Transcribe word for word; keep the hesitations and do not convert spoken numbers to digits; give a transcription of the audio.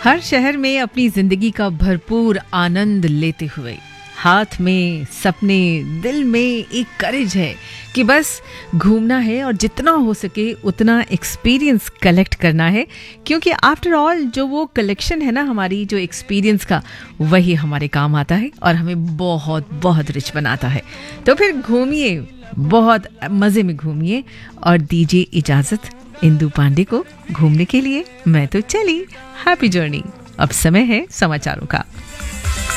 हर शहर में अपनी जिंदगी का भरपूर आनंद लेते हुए हाथ में सपने, दिल में एक करेज है कि बस घूमना है और जितना हो सके उतना एक्सपीरियंस कलेक्ट करना है, क्योंकि आफ्टर ऑल जो वो कलेक्शन है ना हमारी जो एक्सपीरियंस का, वही हमारे काम आता है और हमें बहुत बहुत रिच बनाता है। तो फिर घूमिए, बहुत मज़े में घूमिए और दीजिए इजाज़त इंदु पांडे को घूमने के लिए। मैं तो चली, हैप्पी जर्नी। अब समय है समाचारों का।